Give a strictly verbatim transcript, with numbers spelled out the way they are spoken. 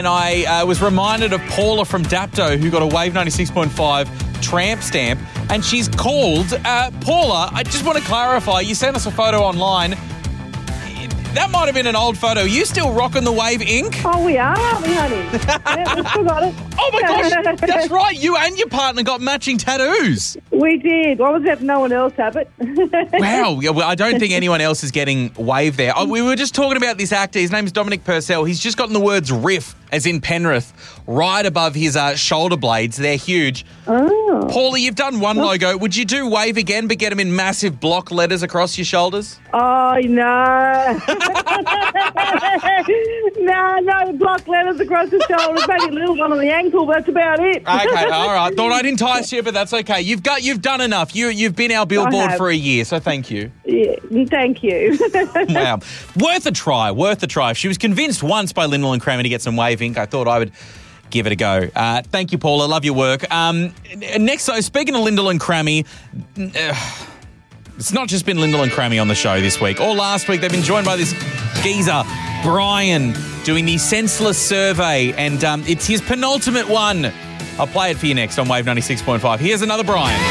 And I uh, was reminded of Paula from Dapto, who got a Wave ninety-six point five tramp stamp, and she's called. Uh, Paula, I just want to clarify, you sent us a photo online. That might have been an old photo. You still rocking the Wave ink? Oh, we are, aren't we, honey? Yeah, we still got it. Oh, my gosh. That's right. You and your partner got matching tattoos. We did. Why was that no one else have it? Wow. Yeah, well, I don't think anyone else is getting Wave there. Oh, we were just talking about this actor. His name's Dominic Purcell. He's just gotten the words riff, as in Penrith, right above his uh, shoulder blades. They're huge. Oh. Paula, you've done one logo. Would you do Wave again, but get them in massive block letters across your shoulders? Oh, no. no, no, block letters across the shoulders, maybe a little one on the ankle, that's about it. Okay, all right. Thought I'd entice you, but that's okay. You've got, you've done enough. You, you've been our billboard for a year, so thank you. Yeah, thank you. Wow. Worth a try, worth a try. If she was convinced once by Lyndall and Crammy to get some Wave ink, I thought I would give it a go. Uh, thank you, Paula. Love your work. Um, next, so speaking of Lyndall and Crammy, uh, it's not just been Lyndall and Crammy on the show this week. Or last week, they've been joined by this geezer, Brian, doing the Senseless Survey, and um, it's his penultimate one. I'll play it for you next on Wave ninety-six point five. Here's another Brian.